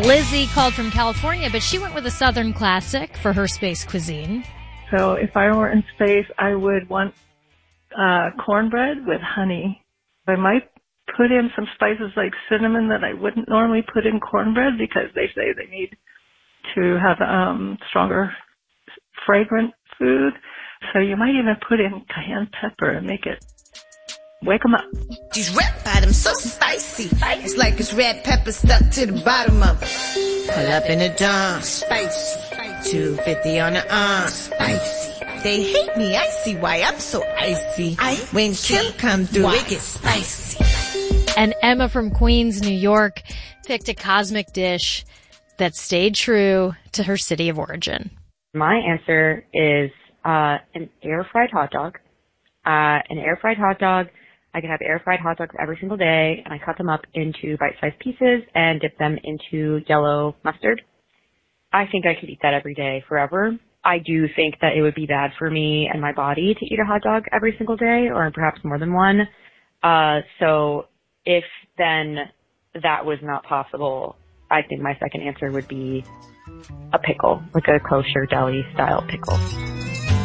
Lizzie called from California, but she went with a Southern classic for her space cuisine. So if I were in space, I would want cornbread with honey. I might put in some spices like cinnamon that I wouldn't normally put in cornbread because they say they need to have stronger, fragrant food. So you might even put in cayenne pepper and make it wake them up. These red bottoms so spicy. It's like it's red pepper stuck to the bottom of it. Pull up in a dawn. Spicy. 250 on the arm. Spicy. They hate me. I see why I'm so icy. When Kim come through, it gets spicy. And Emma from Queens, New York, picked a cosmic dish that stayed true to her city of origin. My answer is an air-fried hot dog. An air-fried hot dog. I can have air-fried hot dogs every single day, and I cut them up into bite-sized pieces and dip them into yellow mustard. I think I could eat that every day forever. I do think that it would be bad for me and my body to eat a hot dog every single day, or perhaps more than one. So if then that was not possible, I think my second answer would be a pickle, like a kosher deli-style pickle.